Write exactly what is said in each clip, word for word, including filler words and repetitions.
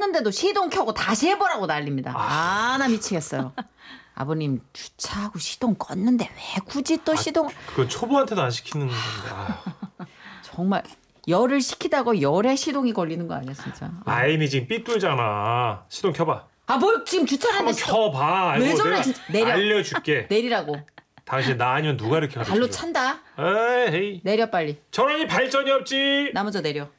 껐는데도 시동 켜고 다시 해보라고 난립니다. 아, 나 미치겠어요. 아버님 주차하고 시동 껐는데 왜 굳이 또 아, 시동. 그거 초보한테도 안 시키는 건데. 아유. 정말 열을 식히다가 열에 시동이 걸리는 거 아니야 진짜. 아임이 지금 삐뚤잖아. 시동 켜봐. 아, 뭘 지금 주차하는데 시동 켜봐. 왜 저래 진짜. 내려. 알려줄게. 내리라고. 당신 나 아니면 누가 이렇게 가르쳐줘. 발로 찬다. 에이. 내려 빨리. 저러니 발전이 없지. 나 먼저 내려.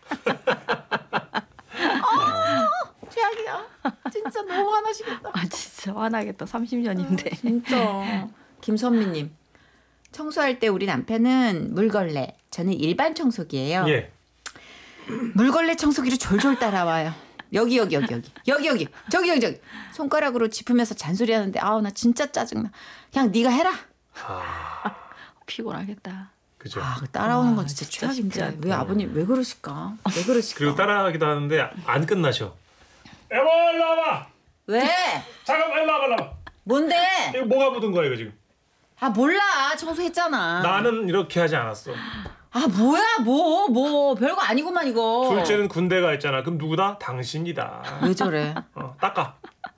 아, 최악이야. 진짜 너무 화나시겠다. 아 진짜 화나겠다. 삼십 년인데. 아, 진짜. 김선미님. 청소할 때 우리 남편은 물걸레. 저는 일반 청소기예요. 예. 물걸레 청소기로 졸졸 따라와요. 여기 여기 여기 여기 여기 여기 저기 여기 저기 손가락으로 짚으면서 잔소리하는데 아우 나 진짜 짜증나. 그냥 네가 해라. 아... 피곤하겠다. 그죠. 아, 따라오는 건 아, 진짜 진짜 최악인데 쉽지 왜 아버님 왜 그러실까? 왜 그러실까? 그리고 따라하기도 하는데 안 끝나셔. 여보 일로 와봐. 왜? 잠깐만 일로 와봐 일로 와봐. 뭔데? 이거 뭐가 묻은 거야 이거 지금? 아 몰라 청소했잖아. 나는 이렇게 하지 않았어. 아 뭐야 뭐 뭐 별거 아니구만 이거. 둘째는 군대가 있잖아. 그럼 누구다? 당신이다. 왜 저래? 어, 닦아.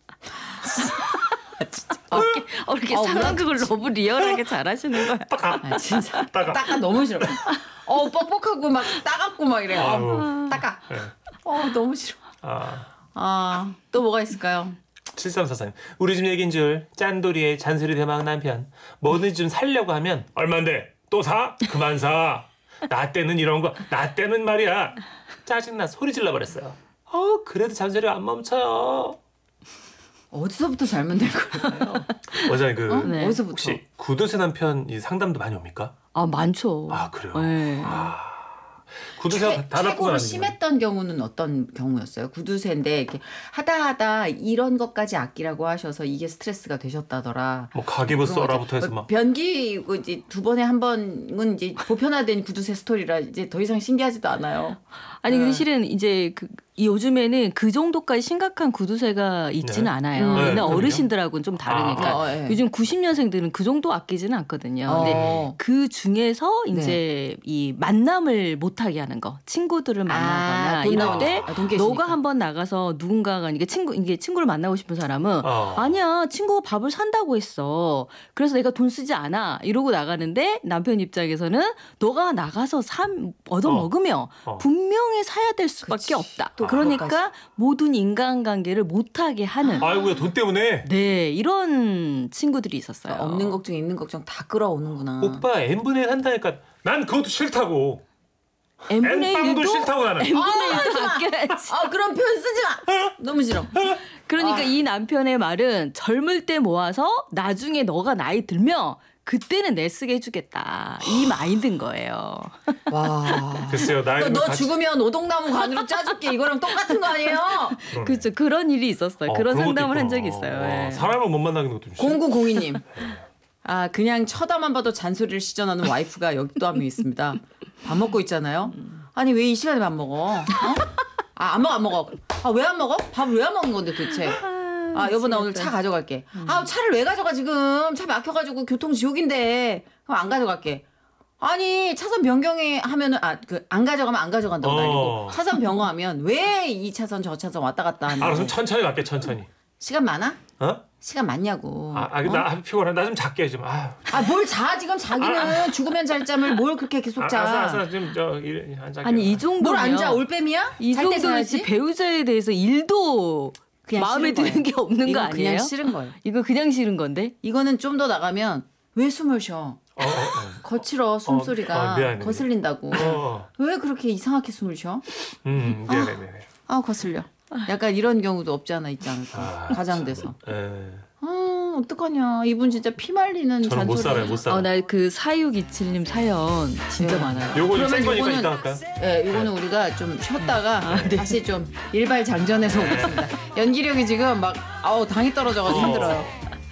어, 이렇게, 어, 이렇게 어, 상황극을 너무 리얼하게 잘하시는 거야. 닦아. 아, 진짜 닦아. 닦아 너무 싫어. 어 뻑뻑하고 막 따갑고 막 이래. 어, 닦아. 네. 어 너무 싫어. 아. 아 또 뭐가 있을까요? 칠삼사사님 우리 집 얘긴 줄 짠돌이의 잔소리 대망 남편 뭐든지 좀 살려고 하면 얼만데 또 사? 그만 사. 나 때는 이런 거 나 때는 말이야. 짜증나 소리 질러버렸어요. 어 그래도 잔소리 안 멈춰요. 어디서부터 잘못된 거예요? 원장님 그 어? 네. 어디서부터? 혹시 구두쇠 남편 이 상담도 많이 옵니까? 아 많죠. 아 그래요? 네. 아, 구두쇠가 최, 다 닦고 최고로 가는 심했던 경우는 어떤 경우였어요? 구두쇠인데 이렇게 하다 하다 이런 것까지 아끼라고 하셔서 이게 스트레스가 되셨다더라. 뭐 가계부 그런 거 써라부터 해서 같아요. 막 변기 그 이제 두 번에 한 번은 이제 보편화된 구두쇠 스토리라 이제 더 이상 신기하지도 않아요. 아니 근데 네. 실은 이제 그 이 요즘에는 그 정도까지 심각한 구두쇠가 있지는 네. 않아요. 음. 네, 옛날 그럼요. 어르신들하고는 좀 다르니까. 아, 어, 네. 요즘 구십 년생들은 그 정도 아끼지는 않거든요. 근데 어. 그 중에서 이제 이 만남을 못하게 하는 거, 친구들을 만나거나 아, 돈 이럴 나오니까. 때 아, 돈 깨시니까. 너가 한번 나가서 누군가가 이게 친구 이게 친구를 만나고 싶은 사람은 어. 아니야 친구가 밥을 산다고 했어. 그래서 내가 돈 쓰지 않아 이러고 나가는데 남편 입장에서는 너가 나가서 사 얻어 어. 먹으며 어. 분명히 사야 될 수밖에 그치. 없다. 또 그러니까 그것까지. 모든 인간관계를 못하게 하는 아이고야 돈 때문에 네 이런 친구들이 있었어요. 없는 걱정 있는 걱정 다 끌어오는구나. 오빠 n분의 일 한다니까 난 그것도 싫다고. n분의 n빵도 일도 싫다고 나는. n분의 일도 아껴야지. 아 그런 표현 쓰지 마. 너무 싫어. 그러니까 아. 이 남편의 말은 젊을 때 모아서 나중에 너가 나이 들면 그때는 내 쓰게 해주겠다. 이 마인드인 거예요. 와. 글쎄요 나이 너, 들면 너 같이- 죽으면 오동나무 관으로 짜줄게. 이거랑 똑같은 거 아니에요? 그러네. 그렇죠. 그런 일이 있었어요. 어, 그런 그런 것도 상담을 한 있구나. 적이 있어요. 와, 예. 사람을 못 만나는 것도 좀 싫어. 공구공이 님. 아 그냥 쳐다만 봐도 잔소리를 시전하는 와이프가 여기 또 한 명 있습니다. 밥 먹고 있잖아요. 아니 왜 이 시간에 밥 먹어? 어? 아 안 먹어 안 먹어. 아 왜 안 먹어? 밥을 왜 안 먹는 건데 도대체? 아 여보 나 오늘 차 가져갈게. 아 차를 왜 가져가 지금? 차 막혀가지고 교통 지옥인데. 그럼 안 가져갈게. 아니 차선 변경에 하면은 아 그 안 가져가면 안 가져간다고 어. 날리고 차선 변경하면 왜 이 차선 저 차선 왔다 갔다 하는 알았어 거야? 천천히 갈게 천천히. 시간 많아? 어? 시간 많냐고. 아, 아, 어? 나 피곤해. 나 좀 작게 좀. 아, 아 뭘 자 지금 자기는 죽으면 잘 잠을 뭘 그렇게 계속 아, 자. 알았어, 알았어. 좀저안 작게. 아니 이 정도면 뭘 앉아 올빼미야? 이 잘 때 정도면 자야지. 배우자에 대해서 일도 그냥 마음에 싫은 드는 거예요. 게 없는 거 이건 아니에요? 그냥 싫은 거예요. 이거 그냥 싫은 건데? 이거는 좀 더 나가면 왜 숨을 쉬어? 어, 어, 어. 거칠어 숨소리가 어, 미안해. 거슬린다고. 어, 어. 왜 그렇게 이상하게 숨을 쉬어? 음, 미안해, 미안해. 아 거슬려. 약간 이런 경우도 없지 않아 있지 않을까. 아, 과장돼서. 예. 아 어떡하냐. 이분 진짜 피 말리는 저는 잔소리. 못 살아요, 못 살아. 어, 나 그 사육이칠 님 사연 진짜 네. 많아요. 요거 좀 그러면 센 거니까 요거는- 이따 할까요? 네, 이거는 우리가 좀 쉬었다가 다시 좀 일발장전해서 오겠습니다. 연기력이 지금 막 아우 당이 떨어져가지고 힘들어요.